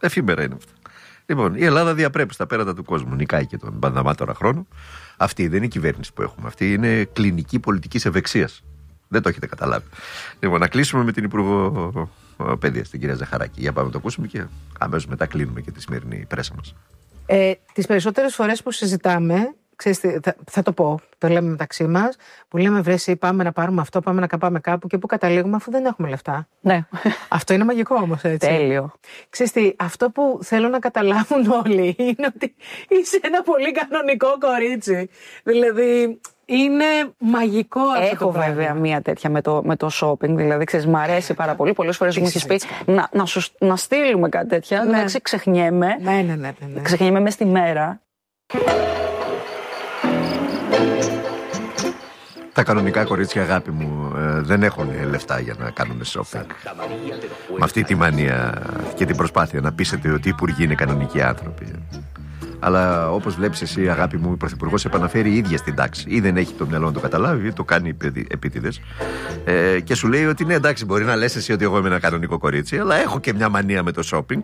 Εφήμερα είναι αυτά. Λοιπόν, η Ελλάδα διαπρέπει στα πέρατα του κόσμου. Νικάει και τον πανδαμάτορα χρόνο. Αυτή δεν είναι η κυβέρνηση που έχουμε. Αυτή είναι κλινική πολιτικής ευεξίας. Δεν το έχετε καταλάβει. Λοιπόν, να κλείσουμε με την Υπουργό Παιδείας, την κυρία Ζαχαράκη. Για πάμε να το ακούσουμε και αμέσως μετά κλείνουμε και τη σημερινή πρέσα μας. Τις περισσότερες φορές που συζητάμε, ξέρεις, θα το πω, το λέμε μεταξύ μας, που λέμε βρέσει, πάμε να πάρουμε αυτό, πάμε να πάμε κάπου και που καταλήγουμε αφού δεν έχουμε λεφτά. Ναι. Αυτό είναι μαγικό όμως, έτσι. Τέλειο. Ξέρεις τι, αυτό που θέλω να καταλάβουν όλοι είναι ότι είσαι ένα πολύ κανονικό κορίτσι. Δηλαδή, είναι μαγικό αυτό. Έχω βέβαια μία τέτοια με το shopping, δηλαδή ξέρεις, μ' αρέσει πάρα πολύ. Πολλές φορές μου έχεις πει να στείλουμε κάτι τέτοια. Ναι. Δηλαδή, ξεχνιέμαι. Ναι. Ξεχνιέμαι μες στη μέρα. Τα κανονικά κορίτσια, αγάπη μου, δεν έχουν λεφτά για να κάνουν shopping. Με αυτή τη μανία και την προσπάθεια να πείσετε ότι οι υπουργοί είναι κανονικοί άνθρωποι. Αλλά όπως βλέπεις εσύ, αγάπη μου, η Πρωθυπουργός επαναφέρει η ίδια στην τάξη. Ή δεν έχει το μυαλό να το καταλάβει, ή το κάνει επίτηδες. Και σου λέει ότι ναι, εντάξει, μπορεί να λες εσύ ότι εγώ είμαι ένα κανονικό κορίτσι, αλλά έχω και μια μανία με το shopping.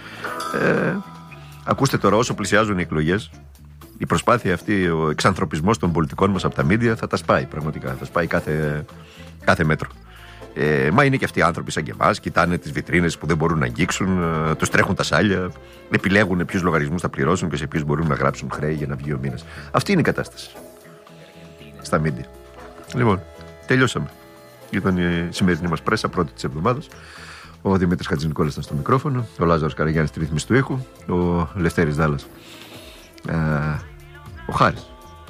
Ακούστε τώρα, όσο πλησιάζουν οι εκλογές, η προσπάθεια αυτή, ο εξανθρωπισμός των πολιτικών μας από τα μίντια θα τα σπάει πραγματικά. Θα σπάει κάθε μέτρο. Μα είναι και αυτοί οι άνθρωποι σαν και εμάς, κοιτάνε τις βιτρίνες που δεν μπορούν να αγγίξουν, τους τρέχουν τα σάλια, επιλέγουν ποιους λογαριασμούς θα πληρώσουν και σε ποιους μπορούν να γράψουν χρέη για να βγει ο μήνας. Αυτή είναι η κατάσταση στα μίντια. Λοιπόν, τελειώσαμε. Ήταν η σημερινή μας πρέσα, πρώτη της εβδομάδας. Ο Δημήτρης Χατζηνικόλας ήταν στο μικρόφωνο, ο Λάζαρος Καραγιάννης στη ρύθμιση του ήχου, ο Λευτέρης Δάλλας, ο Χάρης.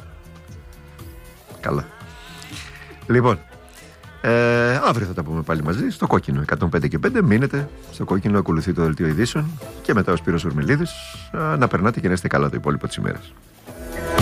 Καλά. Λοιπόν, αύριο θα τα πούμε πάλι μαζί στο Κόκκινο 105 και 5. Μείνετε στο Κόκκινο, ακολουθεί το δελτίο ειδήσεων και μετά ο Σπύρος Ουρμελίδης. Να περνάτε και να είστε καλά το υπόλοιπο της ημέρας.